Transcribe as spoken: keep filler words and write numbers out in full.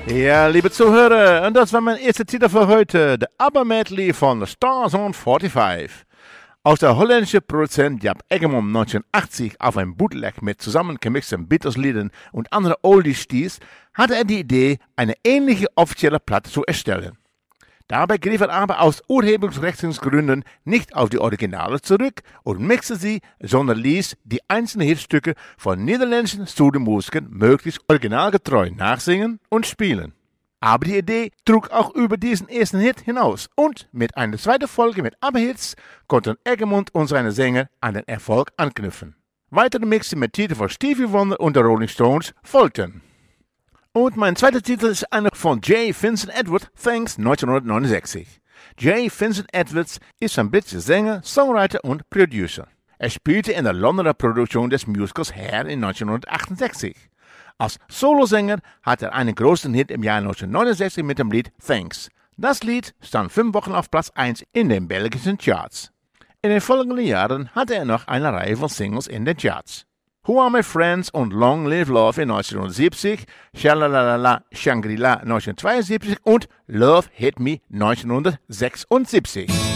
Ja, liebe Zuhörer, und das war mein erster Titel für heute, der ABBA-Medley von Starzone fünfundvierzig. Aus der holländische Produzent Jaap Eggermont neunzehnhundertachtzig auf ein Bootleg mit zusammengemixten Beatles-Liedern und anderen Oldies stieß, hatte er die Idee, eine ähnliche offizielle Platte zu erstellen. Dabei griff er aber aus Urheberrechtsgründen nicht auf die Originale zurück und mixte sie, sondern ließ die einzelnen Hitstücke von niederländischen Studiomusikern möglichst originalgetreu nachsingen und spielen. Aber die Idee trug auch über diesen ersten Hit hinaus und mit einer zweiten Folge mit ABBA-Hits konnten Eggermont und seine Sänger an den Erfolg anknüpfen. Weitere Mixen mit Titeln von Stevie Wonder und der Rolling Stones folgten. Und mein zweiter Titel ist einer von J. Vincent Edwards, Thanks, neunzehnhundertneunundsechzig. J. Vincent Edwards ist ein britischer Sänger, Songwriter und Producer. Er spielte in der Londoner Produktion des Musicals Hair in neunzehnhundertachtundsechzig. Als Solosänger hat er einen großen Hit im Jahr neunzehnhundertneunundsechzig mit dem Lied Thanks. Das Lied stand fünf Wochen auf Platz eins in den belgischen Charts. In den folgenden Jahren hatte er noch eine Reihe von Singles in den Charts. Who Are My Friends und Long Live Love in neunzehnhundertsiebzig, Shalalala Shangri-La neunzehnhundertzweiundsiebzig und Love Hit Me neunzehnhundertsechsundsiebzig.